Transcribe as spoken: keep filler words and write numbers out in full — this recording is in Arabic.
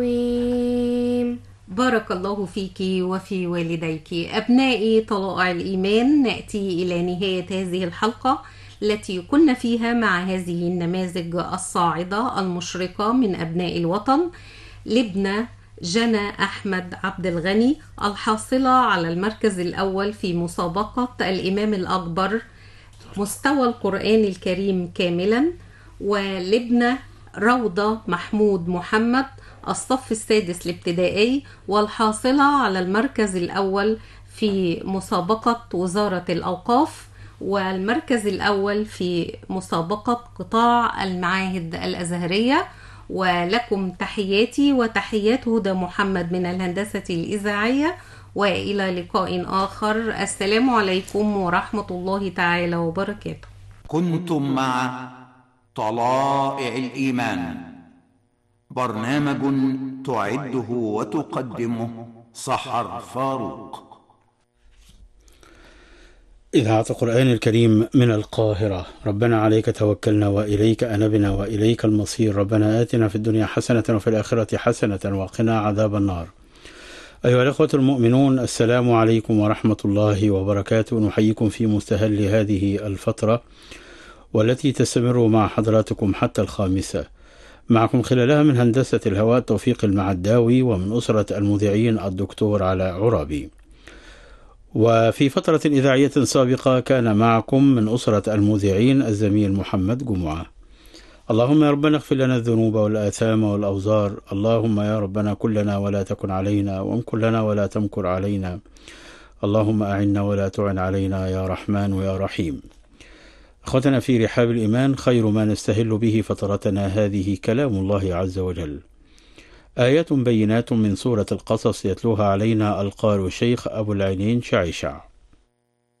بارك الله فيك وفي والديك. أبنائي طلائع الإيمان، نأتي إلى نهاية هذه الحلقة التي كنا فيها مع هذه النماذج الصاعدة المشرقة من أبناء الوطن. لبنى جنى أحمد عبد الغني الحاصلة على المركز الأول في مسابقة الإمام الأكبر مستوى القرآن الكريم كاملا. ولبنى روضة محمود محمد الصف السادس الابتدائي والحاصلة على المركز الأول في مسابقة وزارة الأوقاف والمركز الأول في مسابقة قطاع المعاهد الأزهرية. ولكم تحياتي وتحيات هدى محمد من الهندسة الإذاعية، وإلى لقاء آخر. السلام عليكم ورحمة الله تعالى وبركاته. كنتم مع طلائع الإيمان، برنامج تعده وتقدمه سحر فاروق. إذاعة القرآن الكريم من القاهرة. ربنا عليك توكلنا وإليك أنبنا وإليك المصير. ربنا آتنا في الدنيا حسنة وفي الآخرة حسنة وقنا عذاب النار. أيها الأخوة المؤمنون، السلام عليكم ورحمة الله وبركاته. نحييكم في مستهل هذه الفترة والتي تستمر مع حضراتكم حتى الخامسة. معكم خلالها من هندسة الهواء توفيق المعداوي، ومن أسرة المذيعين الدكتور علاء عرابي. وفي فترة إذاعية سابقة كان معكم من أسرة المذيعين الزميل محمد جمعة. اللهم يا ربنا اغفر لنا الذنوب والآثام والأوزار. اللهم يا ربنا كلنا ولا تكن علينا، وامكر لنا ولا تمكر علينا. اللهم أعنا ولا تعن علينا يا رحمن يا رحيم. أخوتنا في رحاب الإيمان، خير ما نستهل به فترتنا هذه كلام الله عز وجل، آيات بينات من سورة القصص يتلوها علينا القارئ الشيخ أبو العينين شعشع.